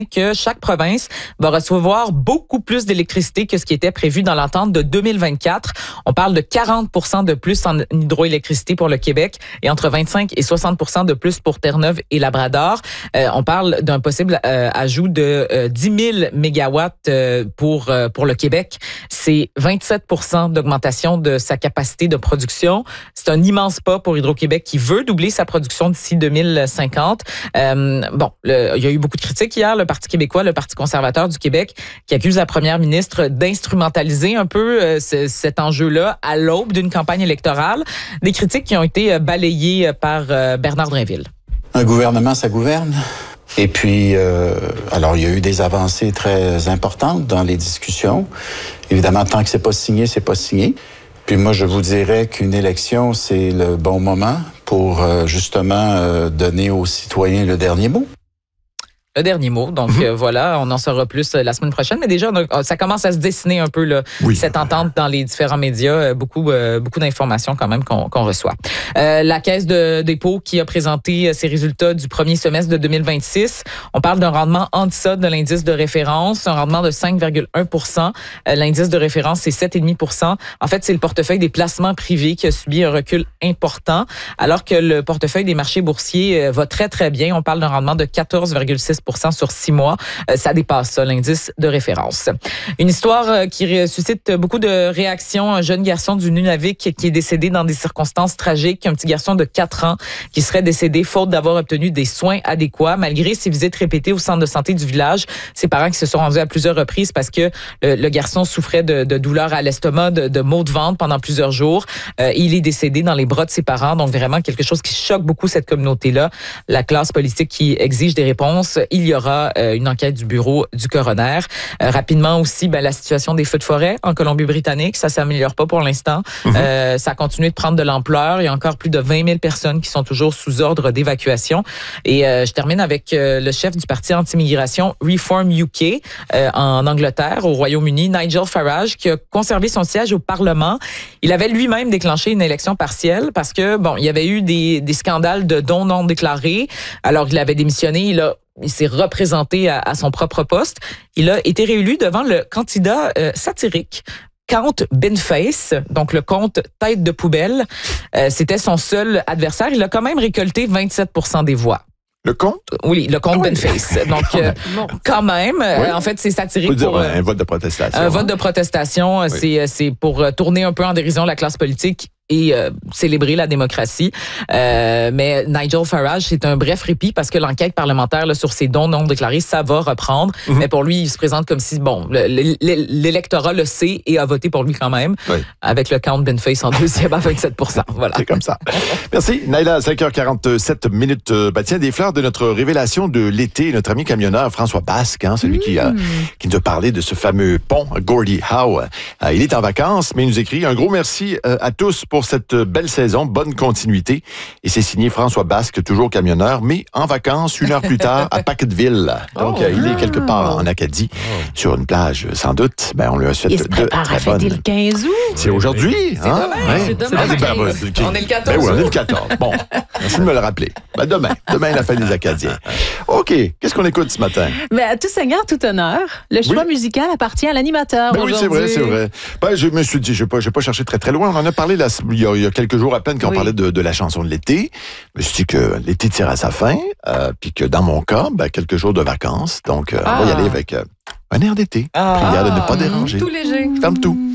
que chaque province va recevoir beaucoup plus d'électricité que ce qui était prévu dans l'entente de 2024. On parle de 40% de plus en hydroélectricité pour le Québec et entre 25 et 60% de plus pour Terre-Neuve et Labrador. On parle d'un possible ajout de 10 000 mégawatts pour le Québec. C'est 27% d'augmentation de sa capacité de production. C'est un immense pas pour Hydro-Québec qui veut doubler sa production d'ici 2050. Il y a eu beaucoup de critiques hier. Le Parti québécois, le Parti conservateur du Québec, qui accuse la première ministre d'instrumentaliser un peu cet enjeu-là à l'aube d'une campagne électorale. Des critiques qui ont été balayées par Bernard Drinville. Un gouvernement, ça gouverne. Et puis, alors, il y a eu des avancées très importantes dans les discussions. Évidemment, tant que c'est pas signé, c'est pas signé. Puis moi, je vous dirais qu'une élection, c'est le bon moment pour justement donner aux citoyens le dernier mot. Le dernier mot. Donc, voilà, on en saura plus la semaine prochaine. Mais déjà, ça commence à se dessiner un peu, là, cette entente dans les différents médias. Beaucoup d'informations quand même qu'on reçoit. La Caisse de dépôt qui a présenté ses résultats du premier semestre de 2026. On parle d'un rendement en deçà de l'indice de référence, un rendement de 5,1 %. L'indice de référence, c'est 7,5 %. En fait, c'est le portefeuille des placements privés qui a subi un recul important, alors que le portefeuille des marchés boursiers va très, très bien. On parle d'un rendement de 14,6 % sur 6 mois. Ça dépasse ça, l'indice de référence. Une histoire qui suscite beaucoup de réactions. Un jeune garçon du Nunavik qui est décédé dans des circonstances tragiques. Un petit garçon de 4 ans qui serait décédé faute d'avoir obtenu des soins adéquats. Malgré ses visites répétées au centre de santé du village, ses parents qui se sont rendus à plusieurs reprises parce que le garçon souffrait de douleurs à l'estomac, de maux de ventre pendant plusieurs jours. Il est décédé dans les bras de ses parents. Donc vraiment quelque chose qui choque beaucoup cette communauté-là. La classe politique qui exige des réponses. Il y aura une enquête du bureau du coroner. Rapidement aussi, la situation des feux de forêt en Colombie-Britannique, ça s'améliore pas pour l'instant. Ça continue de prendre de l'ampleur. Il y a encore plus de 20 000 personnes qui sont toujours sous ordre d'évacuation. Et je termine avec le chef du parti anti-immigration Reform UK en Angleterre, au Royaume-Uni, Nigel Farage, qui a conservé son siège au Parlement. Il avait lui-même déclenché une élection partielle parce que, il y avait eu des scandales de dons non déclarés. Alors, il avait démissionné. Il s'est représenté à son propre poste. Il a été réélu devant le candidat satirique Count Beanface, donc le comte tête de poubelle. C'était son seul adversaire. Il a quand même récolté 27 % des voix. Le comte? Oui, le comte Beanface. Donc, quand même, en fait, c'est satirique. On peut dire un vote de protestation. Un vote de protestation, c'est pour tourner un peu en dérision la classe politique et célébrer la démocratie. Mais Nigel Farage, c'est un bref répit parce que l'enquête parlementaire là, sur ses dons non déclarés, ça va reprendre. Mais pour lui, il se présente comme si, l'électorat le sait et a voté pour lui quand même, avec le Count Beanface en deuxième à 27 %. Voilà. C'est comme ça. Merci. Naila, 5h47 minutes. Tiens, des fleurs de notre révélation de l'été, notre ami camionneur François Basque, celui qui nous a parlé de ce fameux pont Gordie Howe. Il est en vacances, mais il nous écrit un gros merci à tous pour cette belle saison, bonne continuité. Et c'est signé François Basque, toujours camionneur, mais en vacances, 1 heure plus tard, à Paquetteville. Donc, il est quelque part en Acadie, sur une plage, sans doute. On lui a souhaité il se prépare à fêter le 15 août. C'est aujourd'hui. C'est demain. C'est demain. On est le 14 août. On est le 14. Bon, merci de me le rappeler. Demain, la fête des Acadiens. OK, qu'est-ce qu'on écoute ce matin? À tout seigneur, tout honneur. Le choix musical appartit à l'animateur oui, c'est vrai. Je me suis dit, je n'ai pas cherché très, très loin. On en a parlé il y a quelques jours à peine quand on parlait de la chanson de l'été. Je me suis dit que l'été tire à sa fin, puis que dans mon cas, quelques jours de vacances. Donc, on va y aller avec un air d'été. Prière de ne pas déranger. Tout léger. Comme tout.